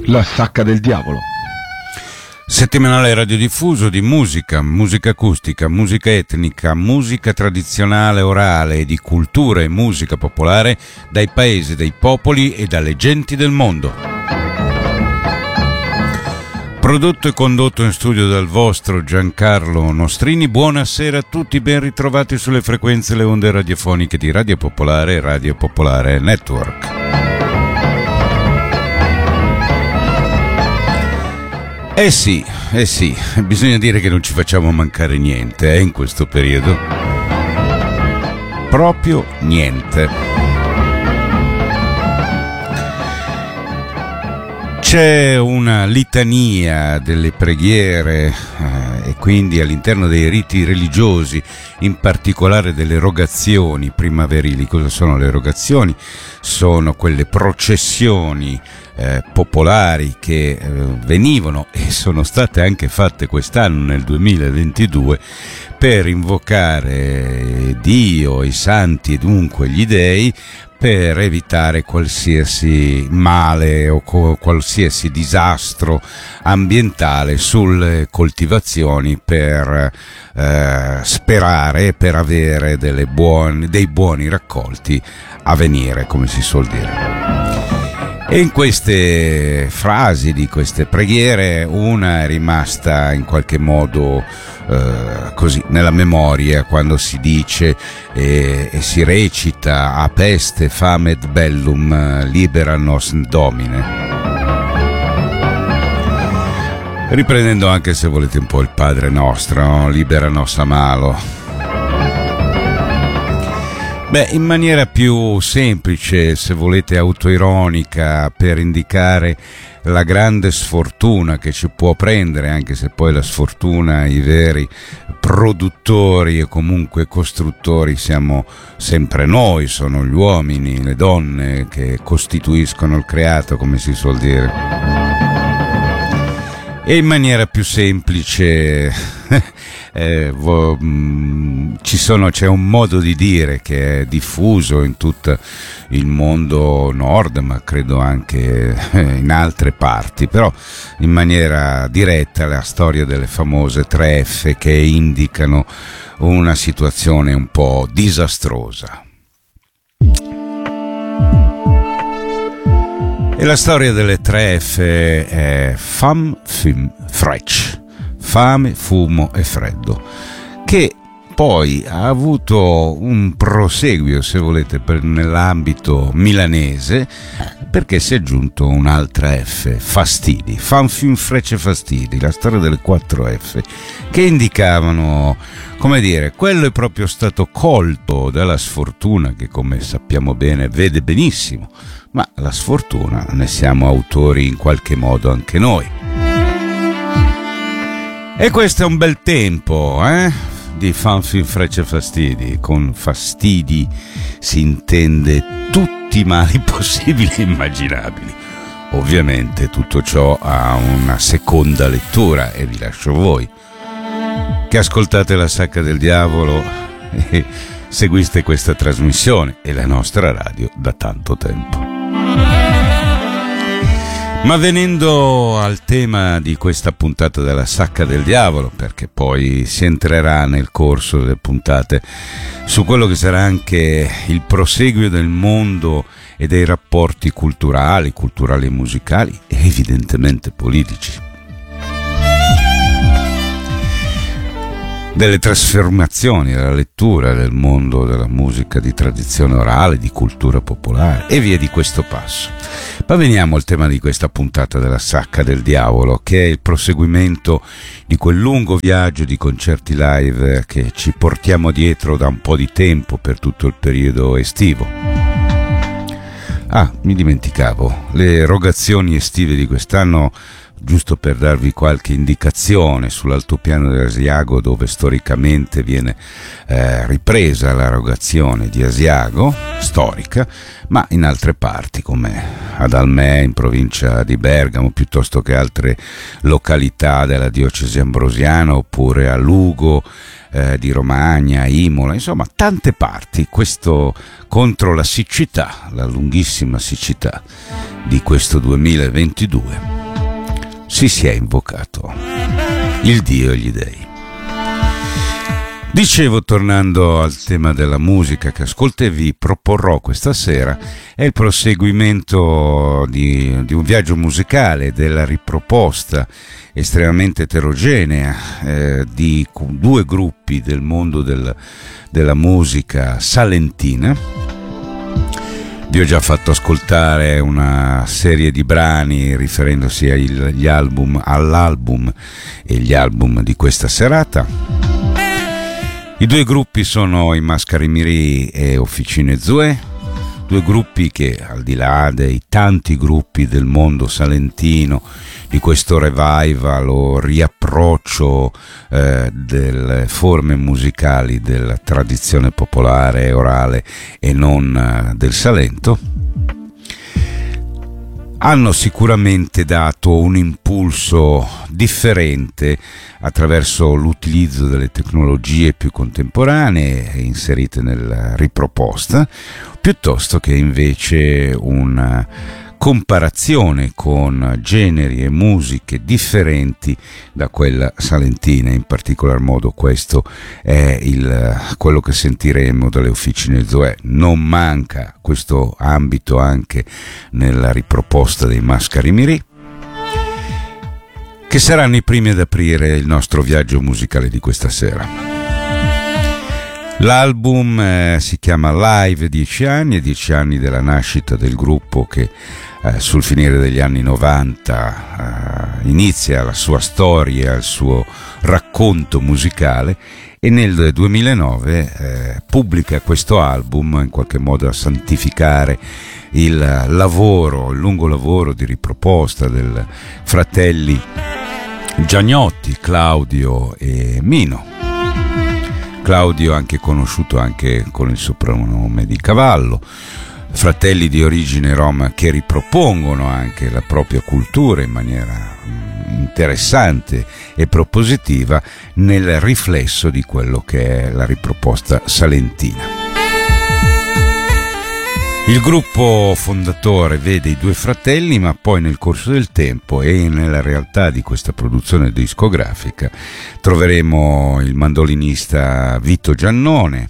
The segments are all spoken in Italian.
La Sacca del Diavolo. Settimanale radiodiffuso di musica, musica acustica, musica etnica, musica tradizionale orale e di cultura e musica popolare dai paesi, dai popoli e dalle genti del mondo. Prodotto e condotto in studio dal vostro Giancarlo Nostrini. Buonasera a tutti, ben ritrovati sulle frequenze e le onde radiofoniche di Radio Popolare e Radio Popolare Network. Eh sì, bisogna dire che non ci facciamo mancare niente, in questo periodo. Proprio niente. C'è una litania delle preghiere e quindi all'interno dei riti religiosi, in particolare delle rogazioni primaverili. Cosa sono le rogazioni? Sono quelle processioni popolari che venivano e sono state anche fatte quest'anno nel 2022 per invocare Dio, i santi e dunque gli dei, per evitare qualsiasi male o qualsiasi disastro ambientale sulle coltivazioni, per sperare, per avere dei buoni raccolti a venire, come si suol dire. E in queste frasi di queste preghiere una è rimasta in qualche modo così nella memoria, quando si dice e si recita: a peste, fame et bellum, libera nos Domine, riprendendo anche, se volete, un po' il Padre Nostro, no? Libera nos a malo. Beh, in maniera più semplice, se volete autoironica, per indicare la grande sfortuna che ci può prendere, anche se poi la sfortuna, i veri produttori e comunque costruttori siamo sempre noi, sono gli uomini, le donne che costituiscono il creato, come si suol dire. E in maniera più semplice c'è un modo di dire che è diffuso in tutto il mondo nord, ma credo anche in altre parti, però in maniera diretta, la storia delle famose 3F che indicano una situazione un po' disastrosa. E la storia delle 3F è fam, fum, frec, fame, fumo e freddo, che poi ha avuto un proseguio, se volete, nell'ambito milanese, perché si è aggiunto un'altra F, fastidi, fam, fum, frec e fastidi, la storia delle 4F, che indicavano, come dire, quello è proprio stato colto dalla sfortuna, che come sappiamo bene vede benissimo, ma la sfortuna ne siamo autori in qualche modo anche noi. E questo è un bel tempo, di fanfin, frecce e fastidi. Con fastidi si intende tutti i mali possibili e immaginabili. Ovviamente tutto ciò ha una seconda lettura e vi lascio voi che ascoltate la Sacca del Diavolo e seguiste questa trasmissione e la nostra radio da tanto tempo. Ma venendo al tema di questa puntata della Sacca del Diavolo, perché poi si entrerà nel corso delle puntate su quello che sarà anche il proseguio del mondo e dei rapporti culturali e musicali e evidentemente politici, delle trasformazioni, della lettura del mondo della musica di tradizione orale, di cultura popolare e via di questo passo. Ma veniamo al tema di questa puntata della Sacca del Diavolo, che è il proseguimento di quel lungo viaggio di concerti live che ci portiamo dietro da un po' di tempo per tutto il periodo estivo. Mi dimenticavo, le rogazioni estive di quest'anno, giusto per darvi qualche indicazione, sull'altopiano dell'Asiago, dove storicamente viene ripresa la rogazione di Asiago, storica, ma in altre parti come ad Almè, in provincia di Bergamo, piuttosto che altre località della diocesi ambrosiana, oppure a Lugo di Romagna, Imola, insomma tante parti. Questo contro la siccità, la lunghissima siccità di questo 2022. si è invocato il Dio e gli dei. Dicevo, tornando al tema della musica che ascolto e vi proporrò questa sera, è il proseguimento di un viaggio musicale, della riproposta estremamente eterogenea di due gruppi del mondo della musica salentina. Vi ho già ascoltare una serie di brani riferendosi all'album e gli album di questa serata. I due gruppi sono i Mascari Miri e Officine Zoe, due gruppi che, al di là dei tanti gruppi del mondo salentino, di questo revival o riapproccio delle forme musicali della tradizione popolare e orale e non del Salento, hanno sicuramente dato un impulso differente attraverso l'utilizzo delle tecnologie più contemporanee inserite nella riproposta, piuttosto che invece una comparazione con generi e musiche differenti da quella salentina. In particolar modo questo è quello che sentiremo dalle Officine Zoe. Non manca questo ambito anche nella riproposta dei Mascari Miri, che saranno i primi ad aprire il nostro viaggio musicale di questa sera. L'album si chiama Live 10 anni, 10 anni della nascita del gruppo che sul finire degli anni 90 inizia la sua storia, il suo racconto musicale, e nel 2009 pubblica questo album in qualche modo a santificare il lungo lavoro di riproposta dei fratelli Giagnotti, Claudio e Mino. Claudio anche conosciuto anche con il soprannome di Cavallo, fratelli di origine rom che ripropongono anche la propria cultura in maniera interessante e propositiva nel riflesso di quello che è la riproposta salentina. Il gruppo fondatore vede i due fratelli, ma poi nel corso del tempo e nella realtà di questa produzione discografica troveremo il mandolinista Vito Giannone,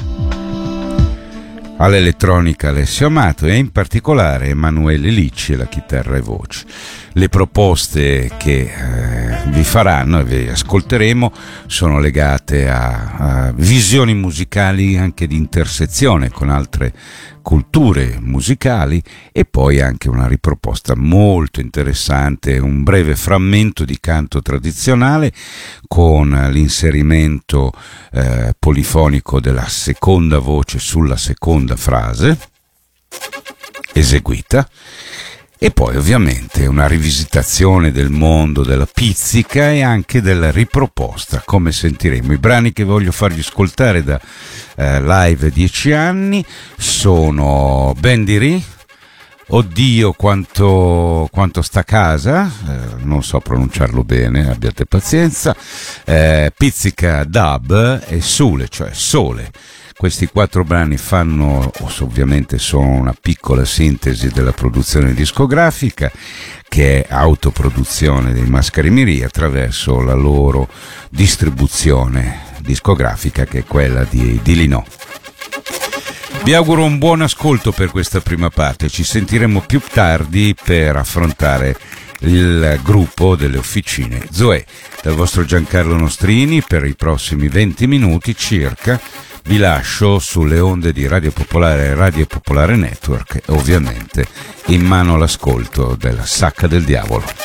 all'elettronica Alessio Amato e in particolare Emanuele Licci alla chitarra e voce. Le proposte che vi faranno e vi ascolteremo sono legate a visioni musicali anche di intersezione con altre culture musicali e poi anche una riproposta molto interessante, un breve frammento di canto tradizionale con l'inserimento polifonico della seconda voce sulla seconda frase eseguita, e poi ovviamente una rivisitazione del mondo della pizzica e anche della riproposta, come sentiremo. I brani che voglio farvi ascoltare da Live 10 anni sono Bendiri, Oddio quanto sta a casa, non so pronunciarlo bene, abbiate pazienza, Pizzica Dub e Sule, cioè Sole. Questi 4 brani ovviamente sono una piccola sintesi della produzione discografica, che è autoproduzione dei Mascari Miri attraverso la loro distribuzione discografica, che è quella di Linò. Vi auguro un buon ascolto per questa prima parte, ci sentiremo più tardi per affrontare il gruppo delle Officine Zoe. Dal vostro Giancarlo Nostrini per i prossimi 20 minuti circa vi lascio sulle onde di Radio Popolare e Radio Popolare Network e ovviamente in mano l'ascolto della Sacca del Diavolo.